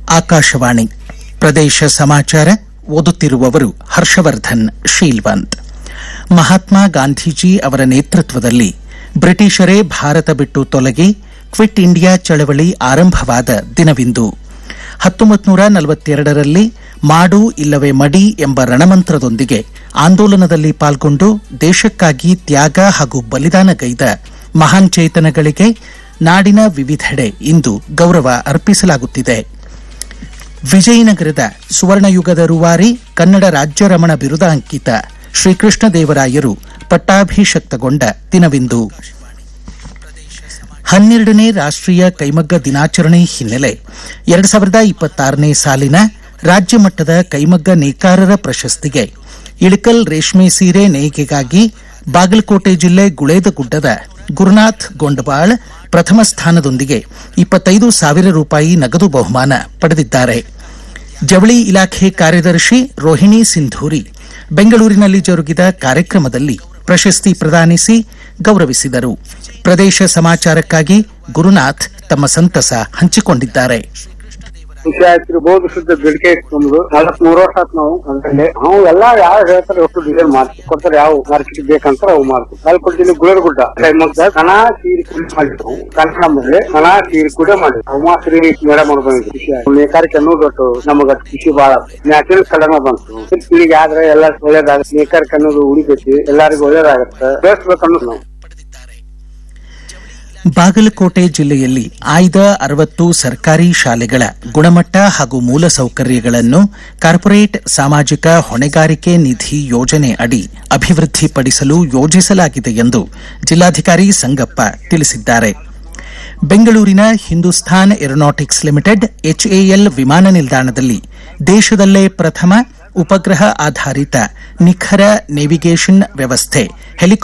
ಆಕಾಶವಾಣಿ ಪ್ರದೇಶ ಸಮಾಚಾರ ಓದುತ್ತಿರುವವರು ಹರ್ಷವರ್ಧನ್ ಶೀಲ್ವಂತ್. ಮಹಾತ್ಮ ಗಾಂಧೀಜಿ ಅವರ ನೇತೃತ್ವದಲ್ಲಿ ಬ್ರಿಟಿಷರೇ ಭಾರತ ಬಿಟ್ಟು ತೊಲಗಿ ಕ್ವಿಟ್ ಇಂಡಿಯಾ ಚಳವಳಿ ಆರಂಭವಾದ ದಿನವಿಂದು. 1942ರಲ್ಲಿ ಮಾಡು ಇಲ್ಲವೇ ಮಡಿ ಎಂಬ ರಣಮಂತ್ರದೊಂದಿಗೆ ಆಂದೋಲನದಲ್ಲಿ ಪಾಲ್ಗೊಂಡು ದೇಶಕ್ಕಾಗಿ ತ್ಯಾಗ ಹಾಗೂ ಬಲಿದಾನಗೈದ ಮಹಾನ್ ಚೇತನಗಳಿಗೆ ನಾಡಿನ ವಿವಿಧೆಡೆ ಇಂದು ಗೌರವ ಅರ್ಪಿಸಲಾಗುತ್ತಿದೆ. ವಿಜಯನಗರದ ಸುವರ್ಣಯುಗದ ರೂವಾರಿ ಕನ್ನಡ ರಾಜ್ಯ ರಮಣ ಬಿರುದಾಂಕಿತ ಶ್ರೀಕೃಷ್ಣದೇವರಾಯರು ಪಟ್ಟಾಭಿಷಕ್ತಗೊಂಡ ದಿನವಿಂದು. 12ನೇ ರಾಷ್ಟ್ರೀಯ ಕೈಮಗ್ಗ ದಿನಾಚರಣೆ ಹಿನ್ನೆಲೆ 2026ನೇ ಸಾಲಿನ ರಾಜ್ಯ ಮಟ್ಟದ ಕೈಮಗ್ಗ ನೇಕಾರರ ಪ್ರಶಸ್ತಿಗೆ ಇಳಕಲ್ ರೇಷ್ಮೆ ಸೀರೆ ನೇಯ್ಗೆಗಾಗಿ ಬಾಗಲಕೋಟೆ ಜಿಲ್ಲೆ ಗುಳೇದಗುಡ್ಡದ ಗುರುನಾಥ್ ಗೊಂಡಬಾಳ್ ಪ್ರಥಮ ಸ್ಥಾನದೊಂದಿಗೆ 25,000 ರೂಪಾಯಿ ನಗದು ಬಹುಮಾನ ಪಡೆದಿದ್ದಾರೆ. ಜವಳಿ ಇಲಾಖೆ ಕಾರ್ಯದರ್ಶಿ ರೋಹಿಣಿ ಸಿಂಧೂರಿ ಬೆಂಗಳೂರಿನಲ್ಲಿ ಜರುಗಿದ ಕಾರ್ಯಕ್ರಮದಲ್ಲಿ ಪ್ರಶಸ್ತಿ ಪ್ರದಾನಿಸಿ ಗೌರವಿಸಿದರು. ಪ್ರದೇಶ ಸಮಾಚಾರಕ್ಕಾಗಿ ಗುರುನಾಥ್ ತಮ್ಮ ಸಂತಸ ಹಂಚಿಕೊಂಡಿದ್ದಾರೆ. ಖುಷಿ ಆಯ್ತಿರ್ಬೋದು. ಶುದ್ಧ ಬೇಡಿಕೆ ನಮ್ದು 43 ವರ್ಷ ಆತ್ ನಾವು ಅಂದ್ರೆ ನಾವು ಎಲ್ಲಾ ಯಾವ ಹೇಳ್ತಾರೆ ಒಟ್ಟು ಡಿಸೈನ್ ಮಾಡ್ತೀವಿ ಕೊಡ್ತಾರೆ. ಯಾವ ಮಾರ್ಕೆಟ್ ಬೇಕಂತ ಅವು ಮಾಡ್ತೀವಿ. ಬಾಗಲಕೋಟೆ ಗುಳೇದಗುಡ್ಡ ಕೈಮಗ್ಗ ಕಣ ಸೀರೆ ಕುಡಿ ಮಾಡಿದ್ರು. ಕನ್ನಡ ಮದುವೆ ಕಣ ಸೀರೆ ಕೂಡ ಮಾಡಿದ್ರು. ಉಮಾಶ್ರೀ ಮೇಡಮ್ ಅವ್ರು ಬಂದಿದ್ರು. ಖುಷಿ ಆಯ್ತು. ನೇಕಾರಿಕೆ ಅನ್ನೋದು ಒಟ್ಟು ನಮಗ ಖುಷಿ ಬಾಳ ನ್ಯಾಚುರಲ್ ಕಲರ್ ಬಂತು. ಪೀಳಿಗೆ ಆದ್ರೆ ಎಲ್ಲ ಒಳ್ಳೇದಾಗುತ್ತೆ. ನೇಕಾರಿಕೆ ಅನ್ನೋದು ಉಳಿತೈತಿ, ಎಲ್ಲರಿಗೂ ಒಳ್ಳೇದಾಗತ್ತೆ. ಬೆಳೆಸ್ಬೇಕನ್ನೋದು ನಾವು. ಬಾಗಲಕೋಟೆ ಜಿಲ್ಲೆಯಲ್ಲಿ ಆಯ್ದ 60 ಸರ್ಕಾರಿ ಶಾಲೆಗಳ ಗುಣಮಟ್ಟ ಹಾಗೂ ಮೂಲ ಸೌಕರ್ಯಗಳನ್ನು ಕಾರ್ಪೊರೇಟ್ ಸಾಮಾಜಿಕ ಹೊಣೆಗಾರಿಕೆ ನಿಧಿ ಯೋಜನೆ ಅಡಿ ಅಭಿವೃದ್ಧಿಪಡಿಸಲು ಯೋಜಿಸಲಾಗಿದೆ ಎಂದು ಜಿಲ್ಲಾಧಿಕಾರಿ ಸಂಗಪ್ಪ ತಿಳಿಸಿದ್ದಾರೆ. ಬೆಂಗಳೂರಿನ ಹಿಂದೂಸ್ತಾನ್ ಏರೋನಾಟಿಕ್ಸ್ ಲಿಮಿಟೆಡ್ HAL ವಿಮಾನ ನಿಲ್ದಾಣದಲ್ಲಿ ದೇಶದಲ್ಲೇ ಪ್ರಥಮ ಉಪಗ್ರಹ ಆಧಾರಿತ ನಿಖರ ನೇವಿಗೇಷನ್ ವ್ಯವಸ್ಥೆ